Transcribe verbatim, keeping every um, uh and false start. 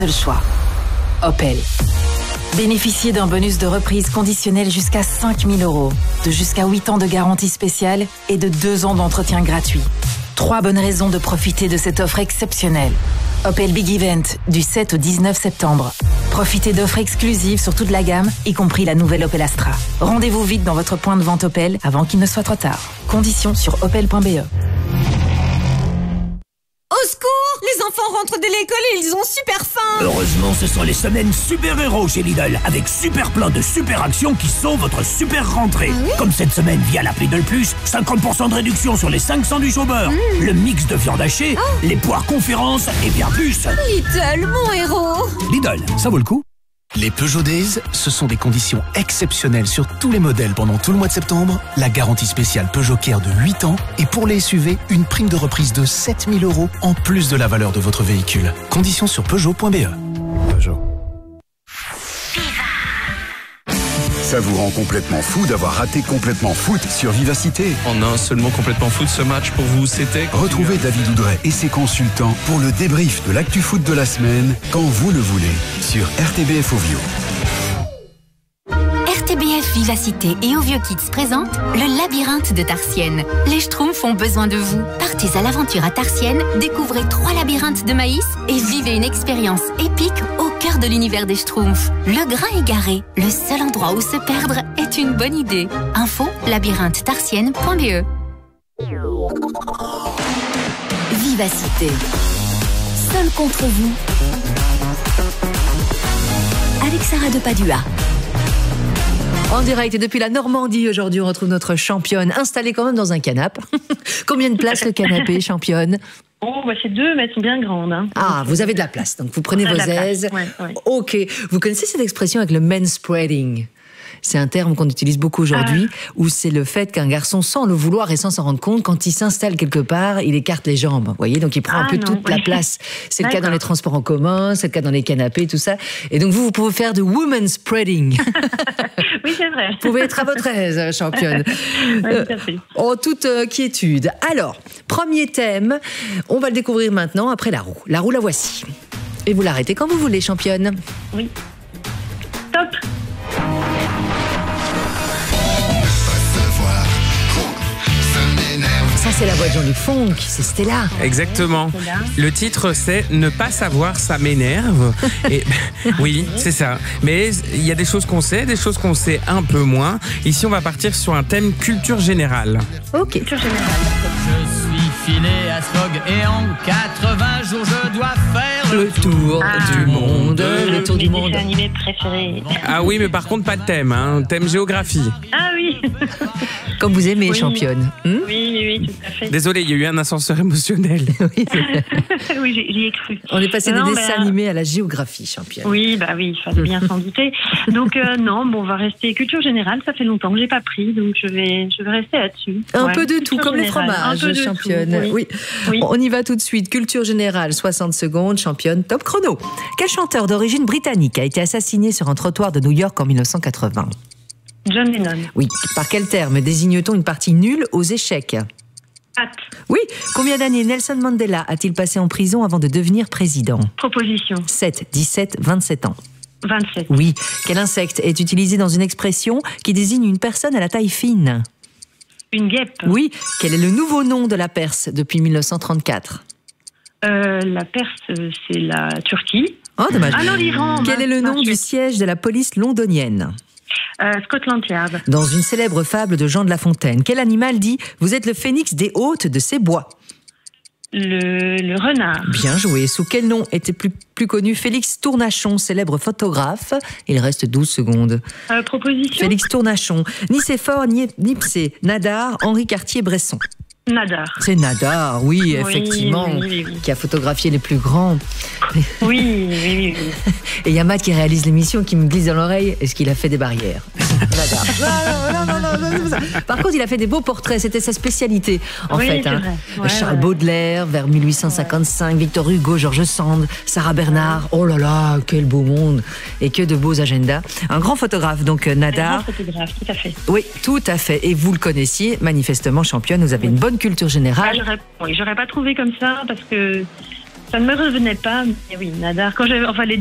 seul choix. Opel. Bénéficiez d'un bonus de reprise conditionnel jusqu'à cinq mille euros, de jusqu'à huit ans de garantie spéciale et de deux ans d'entretien gratuit. Trois bonnes raisons de profiter de cette offre exceptionnelle. Opel Big Event, du sept au dix-neuf septembre. Profitez d'offres exclusives sur toute la gamme, y compris la nouvelle Opel Astra. Rendez-vous vite dans votre point de vente Opel avant qu'il ne soit trop tard. Conditions sur opel point b e. Au secours! Les enfants rentrent de l'école et ils ont super faim! Heureusement, ce sont les semaines super-héros chez Lidl, avec super plein de super actions qui sauvent votre super rentrée. Ah oui? Comme cette semaine via l'appli Lidl Plus, cinquante pour cent de réduction sur les cinq sandwichs au beurre, mmh. le mix de viande hachée, oh. les poires conférences et bien plus. Lidl, mon héros! Lidl, ça vaut le coup. Les Peugeot Days, ce sont des conditions exceptionnelles sur tous les modèles pendant tout le mois de septembre. La garantie spéciale Peugeot Care de huit ans et pour les S U V, une prime de reprise de sept mille euros en plus de la valeur de votre véhicule. Conditions sur peugeot point b e. Peugeot. Ça vous rend complètement fou d'avoir raté Complètement Foot sur Vivacité. En un seul mot, Complètement Foot, ce match pour vous, c'était... Retrouvez David Oudret et ses consultants pour le débrief de l'actu foot de la semaine, quand vous le voulez, sur R T B F Ovio. R T B F Vivacité et Ovio Kids présentent le labyrinthe de Tarsienne. Les Schtroumpfs ont besoin de vous. Partez à l'aventure à Tarsienne, découvrez trois labyrinthes de maïs et vivez une expérience épique au cœur de l'univers des Schtroumpfs. Le grain égaré, le seul endroit où se perdre est une bonne idée. Info labyrinthe tarsienne point b e. Vivacité. Seul contre vous. Avec Sarah de Padua. En direct et depuis la Normandie, aujourd'hui, on retrouve notre championne installée quand même dans un canapé. Combien de places le canapé, championne? Oh, bah c'est deux, mais elles sont bien grandes. Hein. Ah, vous avez de la place, donc vous prenez vos aises. Ouais, ouais. Ok. Vous connaissez cette expression avec le manspreading? C'est un terme qu'on utilise beaucoup aujourd'hui, ah. où c'est le fait qu'un garçon, sans le vouloir et sans s'en rendre compte, quand il s'installe quelque part, il écarte les jambes. Vous voyez, donc il prend ah, un peu non, toute oui. la place. C'est D'accord. le cas dans les transports en commun, c'est le cas dans les canapés, tout ça. Et donc vous, vous pouvez faire du woman spreading. Oui, c'est vrai. Vous pouvez être à votre aise, championne. Oui, tout à fait. En toute euh, quiétude. Alors, premier thème, on va le découvrir maintenant après la roue. La roue, la voici. Et vous l'arrêtez quand vous voulez, championne. Oui. Top. Ça, c'est la voix de Jean-Luc Fonck, c'est Stella. Exactement. Le titre, c'est « Ne pas savoir, ça m'énerve ». Et oui, c'est ça. Mais il y a des choses qu'on sait, des choses qu'on sait un peu moins. Ici, on va partir sur un thème culture générale. Ok. Culture générale. Je suis Phileas Fogg et en quatre-vingts jours, je dois faire le tour ah, du monde. Le tour du monde. Mes dessins animés préférés. Ah oui, mais par contre, pas de thème. Hein. Thème géographie. Ah oui. Comme vous aimez, oui. championne. Hmm oui, oui, tout à fait. Désolé, il y a eu un ascenseur émotionnel. oui, oui j'y ai cru. On est passé non, des dessins bah... animés à la géographie, championne. Oui, bah oui, il fallait bien s'en douter. Donc euh, non, bon, on va rester culture générale. Ça fait longtemps que j'ai pas pris, donc je vais, je vais rester là-dessus. Un ouais, peu de tout, comme générale. les fromages, championne. Tout, oui. Oui. oui. On y va tout de suite. Culture générale, soixante secondes, championne, top chrono. Quel chanteur d'origine britannique a été assassiné sur un trottoir de New York en mille neuf cent quatre-vingts? John Lennon. Oui. Par quel terme désigne-t-on une partie nulle aux échecs? Pat. Oui. Combien d'années Nelson Mandela a-t-il passé en prison avant de devenir président? Proposition. sept, dix-sept, vingt-sept ans. vingt-sept. Oui. Quel insecte est utilisé dans une expression qui désigne une personne à la taille fine? Une guêpe. Oui. Quel est le nouveau nom de la Perse depuis mille neuf cent trente-quatre? euh, La Perse, c'est la Turquie. Oh, dommage. Ah non, l'Iran. Quel est le nom du siège de la police londonienne? Euh, Scotland Yard. Dans une célèbre fable de Jean de La Fontaine, quel animal dit « Vous êtes le phénix des hôtes de ces bois » ? Le, le renard. Bien joué. Sous quel nom était plus, plus connu Félix Tournachon, célèbre photographe? Il reste douze secondes. Euh, proposition. Félix Tournachon. Nicéphore, Nipsée, Nadar, Henri Cartier-Bresson. Nadar. C'est Nadar, oui, oui effectivement, oui, oui, oui. qui a photographié les plus grands. Oui, oui, oui. oui. Et il y a Matt qui réalise l'émission qui me glisse dans l'oreille. Est-ce qu'il a fait des barrières? Nadar. Non, non, non, non, non, non. Par contre, il a fait des beaux portraits. C'était sa spécialité, en oui, fait. Hein. Ouais, Charles ouais. Baudelaire, vers mille huit cent cinquante-cinq, ouais. Victor Hugo, Georges Sand, Sarah Bernard. Oh là là, quel beau monde. Et que de beaux agendas. Un grand photographe, donc Nadar. Un grand photographe, tout à fait. Oui, tout à fait. Et vous le connaissiez, manifestement, championne. Vous avez oui. une bonne culture générale. Ah, j'aurais, oui, j'aurais pas trouvé comme ça parce que Ça ne me revenait pas, mais oui, Nadar. Quand j'avais, enfin, les